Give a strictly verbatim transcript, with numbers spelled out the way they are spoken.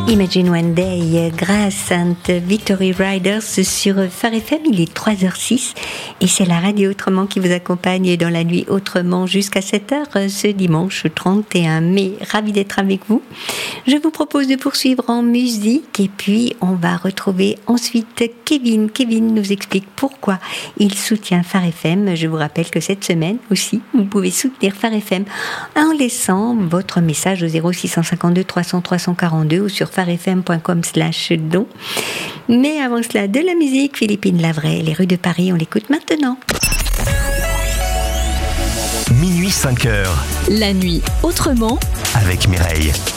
Imagine One Day, Grace and Victory Riders sur Phare F M. Il est trois heures six et c'est la radio Autrement qui vous accompagne dans la nuit autrement jusqu'à sept heures ce dimanche trente et un mai. Ravi d'être avec vous. Je vous propose de poursuivre en musique et puis on va retrouver ensuite Kevin. Kevin nous explique pourquoi il soutient Phare F M. Je vous rappelle que cette semaine aussi, vous pouvez soutenir Phare F M en laissant votre message au zéro six cent cinquante-deux trois cents trois cent quarante-deux ou sur pharefm point com slash don. Mais avant cela, de la musique, Philippine Lavray, Les rues de Paris, on l'écoute maintenant. Minuit cinq heures. La nuit autrement avec Mireille.